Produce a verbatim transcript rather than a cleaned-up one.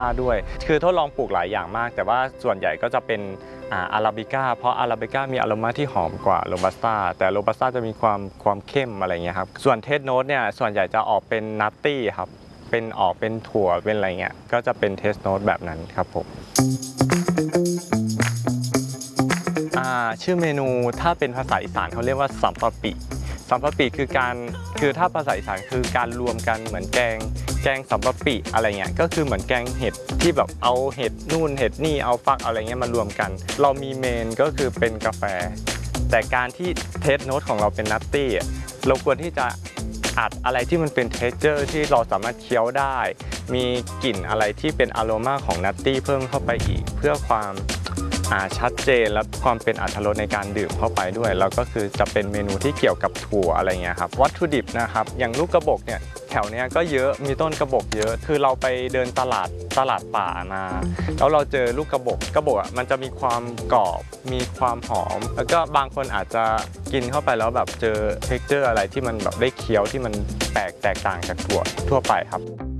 ด้วยคือทดลองปลูกหลายอย่างมากแต่ว่าส่วนใหญ่ก็จะเป็นอาราบิก้าเพราะอาราบิก้ามีอโรมาที่หอมกว่าโรบัสต้าแต่โรบัสต้าจะมีความความเข้มอะไรเงี้ยครับส่วนเทสโนตเนี่ยส่วนใหญ่จะออกเป็นนัตตี้ครับเป็นออกเป็นถั่วเป็นอะไรเงี้ยก็จะเป็นเทสโนตแบบนั้นครับผมชื่อเมนูถ้าเป็นภาษาอีสานเขาเรียกว่าสัมปะปิสัมปะปิคือการคือถ้าภาษาอีสานคือการรวมกันเหมือนแกงแกงสัมปะปิอะไรเงี้ยก็คือเหมือนแกงเห็ดที่แบบเอาเห็ดนู่นเห็ดนี่เอาฟักอะไรเงี้ยมารวมกันเรามีเมนก็คือเป็นกาแฟแต่การที่เทสโน้ตของเราเป็นนัตตี้เราควรที่จะอัดอะไรที่มันเป็นเทคเจอร์ที่เราสามารถเคี้ยวได้มีกลิ่นอะไรที่เป็นอโรมาของนัตตี้เพิ่มเข้าไปอีกเพื่อความชัดเจนและความเป็นอรรถรสในการดื่มเข้าไปด้วยแล้วก็คือจะเป็นเมนูที่เกี่ยวกับถั่วอะไรเงี้ยครับวัตถุดิบนะครับอย่างลูกกระบอกเนี่ยแถวเนี้ยก็เยอะมีต้นกระบอกเยอะคือเราไปเดินตลาดตลาดป่ามาแล้วเราเจอลูกกระบอกกระบอกมันจะมีความกรอบมีความหอมแล้วก็บางคนอาจจะกินเข้าไปแล้วแบบเจอเท็กเจอร์อะไรที่มันแบบได้เคี้ยวที่มันแปลกแตกต่างจากถั่วทั่วไปครับ